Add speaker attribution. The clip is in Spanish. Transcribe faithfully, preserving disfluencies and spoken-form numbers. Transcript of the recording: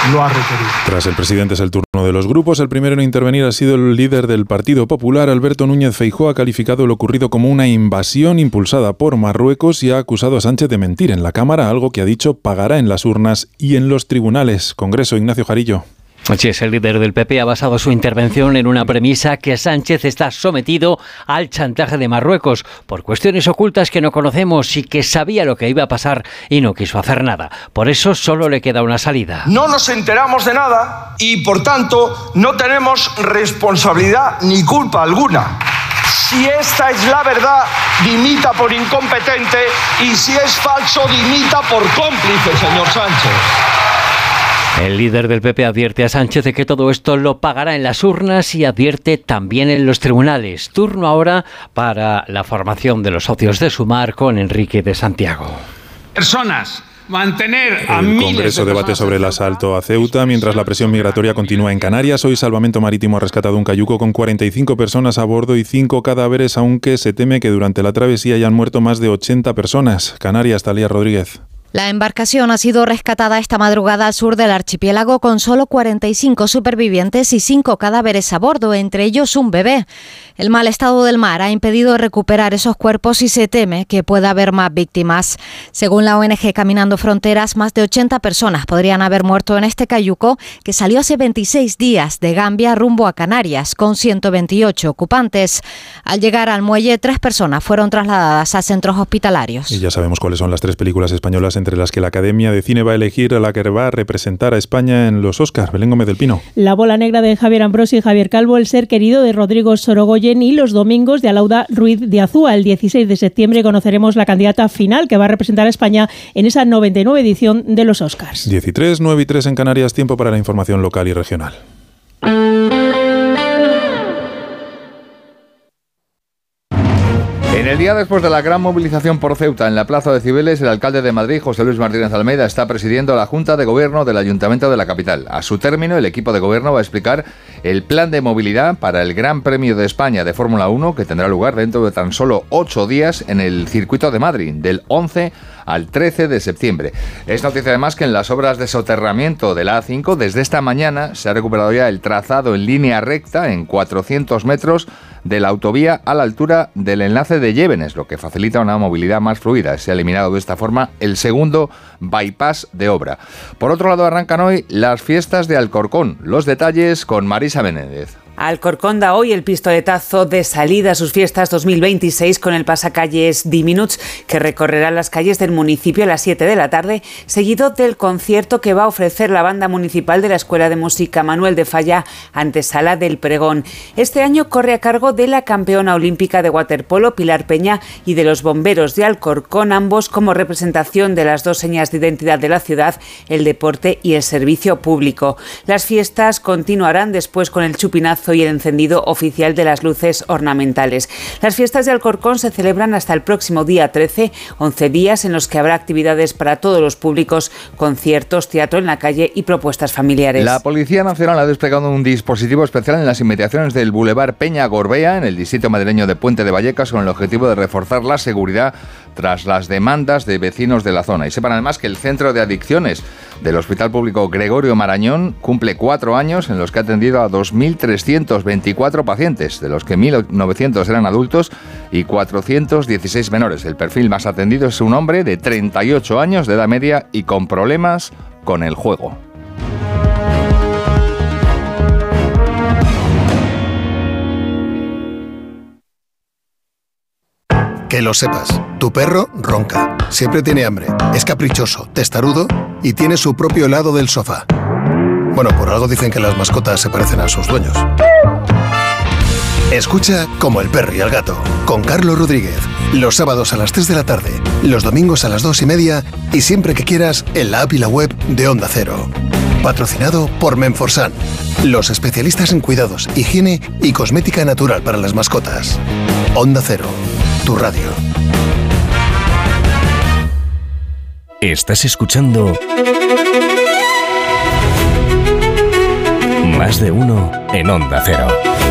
Speaker 1: lo ha requerido.
Speaker 2: Tras el presidente es el turno de los grupos. El primero en intervenir ha sido el líder del Partido Popular, Alberto Núñez Feijóo. Ha calificado lo ocurrido como una invasión impulsada por Marruecos y ha acusado a Sánchez de mentir en la Cámara, algo que ha dicho pagará en las urnas y en los tribunales. Congreso, Ignacio Jarillo.
Speaker 3: Así es, el líder del P P ha basado su intervención en una premisa: que Sánchez está sometido al chantaje de Marruecos por cuestiones ocultas que no conocemos y que sabía lo que iba a pasar y no quiso hacer nada. Por eso solo le queda una salida.
Speaker 4: No nos enteramos de nada y, por tanto, no tenemos responsabilidad ni culpa alguna. Si esta es la verdad, dimita por incompetente, y si es falso, dimita por cómplice, señor Sánchez.
Speaker 3: El líder del P P advierte a Sánchez de que todo esto lo pagará en las urnas y advierte también en los tribunales. Turno ahora para la formación de los socios de Sumar con Enrique de Santiago.
Speaker 5: Personas. Mantener a
Speaker 2: El Congreso de debate sobre el asalto a Ceuta mientras la presión migratoria continúa en Canarias. Hoy Salvamento Marítimo ha rescatado un cayuco con cuarenta y cinco personas a bordo y cinco cadáveres, aunque se teme que durante la travesía hayan muerto más de ochenta personas. Canarias, Talía Rodríguez.
Speaker 6: La embarcación ha sido rescatada esta madrugada al sur del archipiélago con solo cuarenta y cinco supervivientes y cinco cadáveres a bordo, entre ellos un bebé. El mal estado del mar ha impedido recuperar esos cuerpos y se teme que pueda haber más víctimas. Según la O N G Caminando Fronteras, más de ochenta personas podrían haber muerto en este cayuco que salió hace veintiséis días de Gambia rumbo a Canarias con ciento veintiocho ocupantes. Al llegar al muelle, tres personas fueron trasladadas a centros hospitalarios.
Speaker 2: Y ya sabemos cuáles son las tres películas españolas entre las que la Academia de Cine va a elegir a la que va a representar a España en los Oscars. Belén Gómez del Pino.
Speaker 7: La bola negra de Javier Ambrosio y Javier Calvo, El ser querido de Rodrigo Sorogoyen y Los domingos de Alauda Ruiz de Azúa. El dieciséis de septiembre conoceremos la candidata final que va a representar a España en esa noventa y nueve edición de los Oscars.
Speaker 2: diez y tres, nueve y tres en Canarias, tiempo para la información local y regional.
Speaker 8: En el día después de la gran movilización por Ceuta en la Plaza de Cibeles, el alcalde de Madrid, José Luis Martínez Almeida, está presidiendo la Junta de Gobierno del Ayuntamiento de la capital. A su término, el equipo de gobierno va a explicar el plan de movilidad para el Gran Premio de España de Fórmula uno, que tendrá lugar dentro de tan solo ocho días en el Circuito de Madrid, del once al trece de septiembre. Es noticia además que en las obras de soterramiento de la A cinco, desde esta mañana se ha recuperado ya el trazado en línea recta en cuatrocientos metros de la autovía a la altura del enlace de Llévenes, lo que facilita una movilidad más fluida. Se ha eliminado de esta forma el segundo bypass de obra. Por otro lado, arrancan hoy las fiestas de Alcorcón. Los detalles con Marisa Menéndez.
Speaker 9: Alcorcón da hoy el pistoletazo de salida a sus fiestas dos mil veintiséis con el pasacalles Diminuts, que recorrerá las calles del municipio a las siete de la tarde, seguido del concierto que va a ofrecer la banda municipal de la Escuela de Música Manuel de Falla, antesala del pregón. Este año corre a cargo de la campeona olímpica de waterpolo, Pilar Peña, y de los bomberos de Alcorcón, ambos como representación de las dos señas de identidad de la ciudad, el deporte y el servicio público. Las fiestas continuarán después con el chupinazo y el encendido oficial de las luces ornamentales. Las fiestas de Alcorcón se celebran hasta el próximo día trece, once días en los que habrá actividades para todos los públicos, conciertos, teatro en la calle y propuestas familiares.
Speaker 8: La Policía Nacional ha desplegado un dispositivo especial en las inmediaciones del Boulevard Peña Gorbea, en el distrito madrileño de Puente de Vallecas, con el objetivo de reforzar la seguridad tras las demandas de vecinos de la zona. Y sepan además que el Centro de Adicciones del Hospital Público Gregorio Marañón cumple cuatro años en los que ha atendido a dos mil trescientos veinticuatro pacientes, de los que mil novecientos eran adultos y cuatrocientos dieciséis menores. El perfil más atendido es un hombre de treinta y ocho años de edad media y con problemas con el juego.
Speaker 10: Que lo sepas, tu perro ronca, siempre tiene hambre, es caprichoso, testarudo y tiene su propio lado del sofá. Bueno, por algo dicen que las mascotas se parecen a sus dueños. Escucha Como el perro y el gato, con Carlos Rodríguez, los sábados a las tres de la tarde, los domingos a las dos y media y siempre que quieras en la app y la web de Onda Cero. Patrocinado por Menforsan, los especialistas en cuidados, higiene y cosmética natural para las mascotas. Onda Cero, tu radio.
Speaker 11: Estás escuchando Más de Uno en Onda Cero.